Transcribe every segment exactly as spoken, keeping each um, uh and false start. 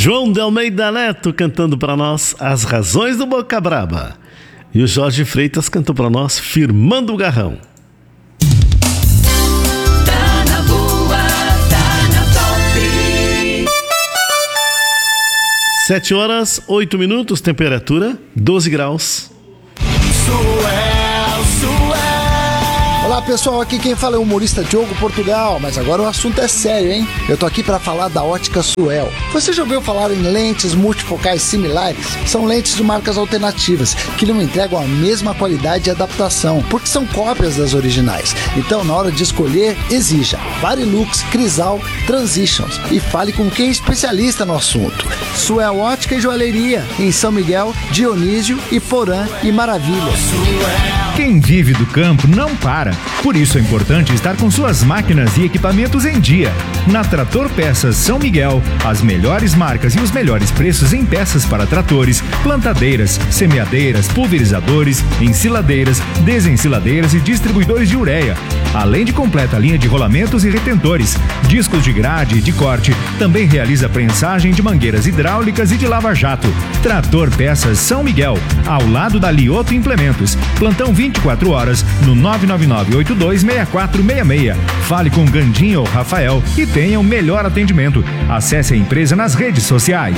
João de Almeida Neto cantando para nós As Razões do Boca Braba. E o Jorge Freitas cantou para nós Firmando o Garrão. Tá na boa, tá na top. Sete horas, oito minutos, temperatura doze graus. Suel, Suel. Olá pessoal, aqui quem fala é o humorista Diogo Portugal, mas agora o assunto é sério, hein? Eu tô aqui pra falar da Ótica Suel. Você já ouviu falar em lentes multifocais similares? São lentes de marcas alternativas que não entregam a mesma qualidade e adaptação, porque são cópias das originais. Então, na hora de escolher, exija Varilux, Crisal, Transitions e fale com quem é especialista no assunto. Suel Ótica e Joalheria, em São Miguel, Dionísio, Iporã e Maravilha. Quem vive do campo não para. Por isso é importante estar com suas máquinas e equipamentos em dia. Na Trator Peças São Miguel, as melhores marcas e os melhores preços em peças para tratores, plantadeiras, semeadeiras, pulverizadores, ensiladeiras, desensiladeiras e distribuidores de ureia. Além de completa linha de rolamentos e retentores, discos de grade e de corte, também realiza prensagem de mangueiras hidráulicas e de lava-jato. Trator Peças São Miguel, ao lado da Lioto Implementos. Plantão vinte e quatro horas no nove nove nove oito dois seis quatro seis seis. Fale com Gandinho ou Rafael e tenha o melhor atendimento. Acesse a empresa nas redes sociais.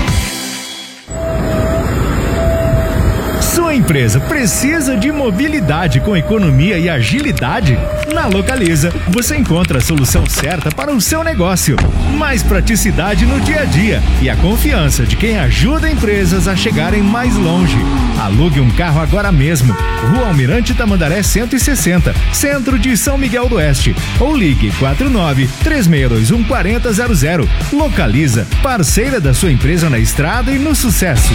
Sua empresa precisa de mobilidade com economia e agilidade? Na Localiza, você encontra a solução certa para o seu negócio. Mais praticidade no dia a dia e a confiança de quem ajuda empresas a chegarem mais longe. Alugue um carro agora mesmo. Rua Almirante Tamandaré cento e sessenta, centro de São Miguel do Oeste. Ou ligue quatro nove três seis dois um quatro zero zero zero. Localiza, parceira da sua empresa na estrada e no sucesso.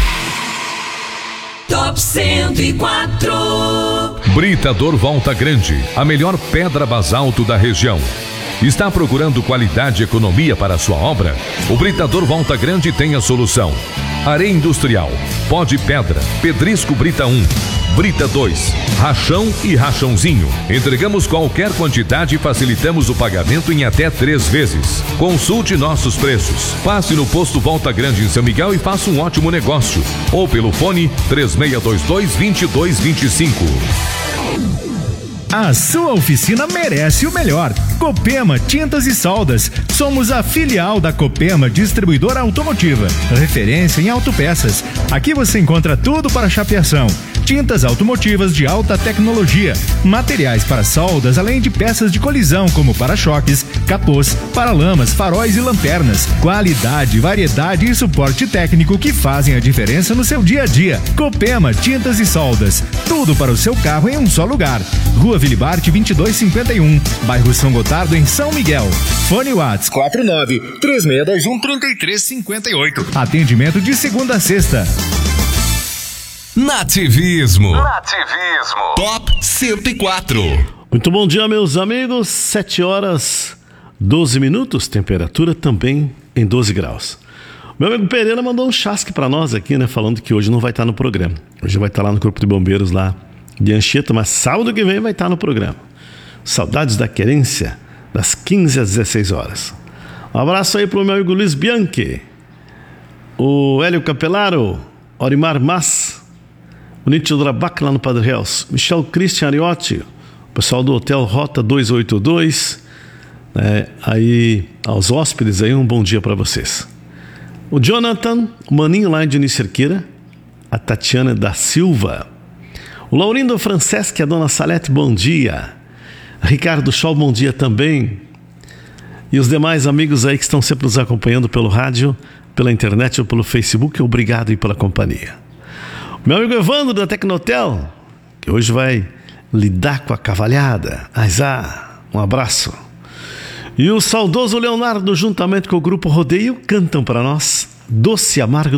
Top cento e quatro. Britador Volta Grande, a melhor pedra basalto da região. Está procurando qualidade e economia para a sua obra? O Britador Volta Grande tem a solução. Areia industrial, pó de pedra, pedrisco Brita um, Brita dois, rachão e rachãozinho. Entregamos qualquer quantidade e facilitamos o pagamento em até três vezes. Consulte nossos preços. Passe no posto Volta Grande em São Miguel e faça um ótimo negócio. Ou pelo fone três seis dois dois, dois dois dois cinco. A sua oficina merece o melhor. Copema Tintas e Soldas. Somos a filial da Copema Distribuidora Automotiva, referência em autopeças. Aqui você encontra tudo para chapeação. Tintas automotivas de alta tecnologia, materiais para soldas, além de peças de colisão como para-choques, capôs, paralamas, faróis e lanternas. Qualidade, variedade e suporte técnico que fazem a diferença no seu dia a dia. Copema Tintas e Soldas. Tudo para o seu carro em um só lugar. Rua Vilibarte vinte e dois cinquenta e um, bairro São Gotardo, em São Miguel. Fone WhatsApp quatro nove três seis dois um três três cinco oito. Atendimento de segunda a sexta. Nativismo. Nativismo. Top cento e quatro. Muito bom dia, meus amigos. Sete horas, doze minutos. Temperatura também em doze graus. Meu amigo Pereira mandou um chasque para nós aqui, né? Falando que hoje não vai estar no programa. Hoje vai estar lá no Corpo de Bombeiros, lá de Anchieta, mas sábado que vem vai estar no programa. Saudades da querência, das quinze às dezesseis horas. Um abraço aí pro meu amigo Luiz Bianchi, o Hélio Capelaro, Orimar Mas, o Nítido Drabac lá no Padre Reals, Michel Christian Ariotti, o pessoal do Hotel Rota duzentos e oitenta e dois, né? Aí aos hóspedes aí, um bom dia para vocês. O Jonathan, o Maninho lá de Unicerqueira, a Tatiana da Silva, o Laurindo Franceschi, a Dona Salete, bom dia. Ricardo Scholl, bom dia também. E os demais amigos aí que estão sempre nos acompanhando pelo rádio, pela internet ou pelo Facebook, obrigado aí pela companhia. Meu amigo Evandro da Tecnotel, que hoje vai lidar com a cavalhada. Aizá, um abraço. E o saudoso Leonardo, juntamente com o Grupo Rodeio, cantam para nós Doce Amargo